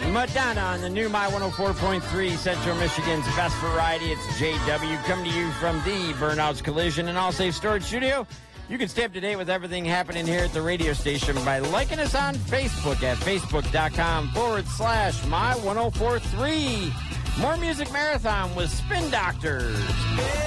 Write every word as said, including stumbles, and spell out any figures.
Madonna on the new My one oh four point three, Central Michigan's best variety. It's J W coming to you from the Burnouts Collision and All Safe Storage Studio. You can stay up to date with everything happening here at the radio station by liking us on Facebook at facebook.com forward slash My1043. More Music Marathon with Spin Doctors.